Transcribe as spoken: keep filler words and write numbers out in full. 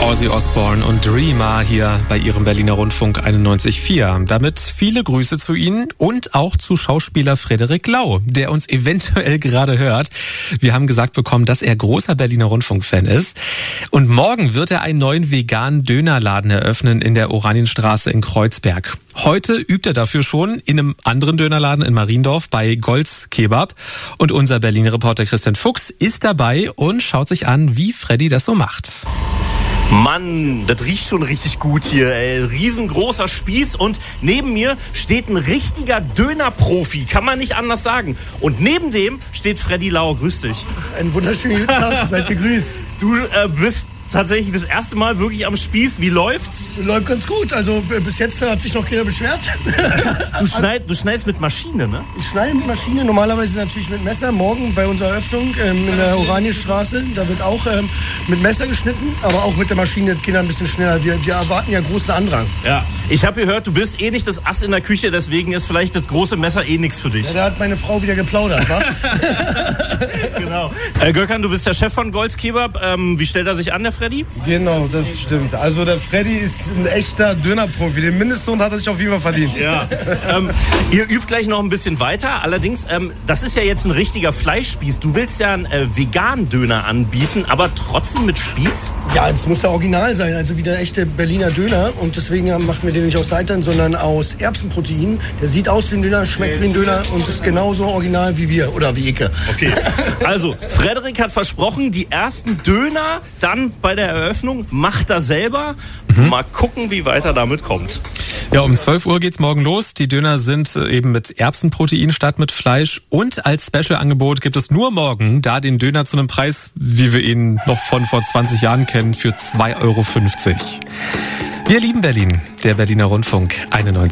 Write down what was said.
Ozzy Osbourne und Dreamer hier bei Ihrem Berliner Rundfunk einundneunzig Komma vier. Damit viele Grüße zu Ihnen und auch zu Schauspieler Frederik Lau, der uns eventuell gerade hört. Wir haben gesagt bekommen, dass er großer Berliner Rundfunk-Fan ist. Und morgen wird er einen neuen veganen Dönerladen eröffnen in der Oranienstraße in Kreuzberg. Heute übt er dafür schon in einem anderen Dönerladen in Mariendorf bei Golds Kebab. Und unser Berliner Reporter Christian Fuchs ist dabei und schaut sich an, wie Freddy das so macht. Mann, das riecht schon richtig gut hier, ey. Riesengroßer Spieß und neben mir steht ein richtiger Dönerprofi, kann man nicht anders sagen. Und neben dem steht Freddy Lau. Grüß dich. Einen wunderschönen guten Tag, seid gegrüßt. Du äh, bist tatsächlich das erste Mal wirklich am Spieß. Wie läuft's? Läuft ganz gut, also bis jetzt hat sich noch keiner beschwert. Du, schneid, du schneidest mit Maschine, ne? Ich schneide mit Maschine, normalerweise natürlich mit Messer. Morgen bei unserer Eröffnung ähm, in der Oranienstraße, da wird auch ähm, mit Messer geschnitten, aber auch mit der Maschine geht ein bisschen schneller. Wir, wir erwarten ja großen Andrang. Ja, ich habe gehört, du bist eh nicht das Ass in der Küche, deswegen ist vielleicht das große Messer eh nichts für dich. Ja, da hat meine Frau wieder geplaudert, wa? Genau. Äh, Gökhan, du bist der Chef von Golds Kebab. Ähm, wie stellt er sich an, der Freddy? Genau, das stimmt. Also der Freddy ist ein echter Dönerprofi. Den Mindestlohn hat er sich auf jeden Fall verdient. Ja. ähm, ihr übt gleich noch ein bisschen weiter. Allerdings, ähm, das ist ja jetzt ein richtiger Fleischspieß. Du willst ja einen äh, veganen Döner anbieten, aber trotzdem mit Spieß? Ja, es muss ja original sein, also wie der echte Berliner Döner. Und deswegen machen wir den nicht aus Seitan, sondern aus Erbsenprotein. Der sieht aus wie ein Döner, schmeckt wie ein Döner und ist genauso original wie wir oder wie Icke. Okay. Also, Frederik hat versprochen, die ersten Döner dann bei der Eröffnung macht er selber. Mhm. Mal gucken, wie weit er damit kommt. Ja, um zwölf Uhr geht's morgen los. Die Döner sind eben mit Erbsenprotein statt mit Fleisch. Und als Special-Angebot gibt es nur morgen da den Döner zu einem Preis, wie wir ihn noch von vor zwanzig Jahren kennen, für zwei Euro fünfzig. Wir lieben Berlin, der Berliner Rundfunk einundneunzig.